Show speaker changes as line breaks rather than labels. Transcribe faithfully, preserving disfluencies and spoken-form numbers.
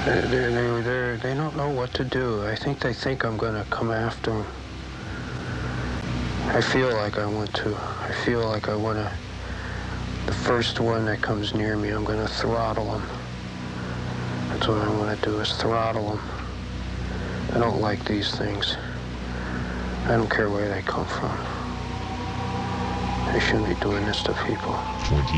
They, they, they, they're- they don't know what to do. I think they think I'm going to come after them. I feel like I want to. I feel like I want to. The first one that comes near me, I'm going to throttle them. That's what I want to do, is throttle them. I don't like these things. I don't care where they come from. They shouldn't be doing this to people.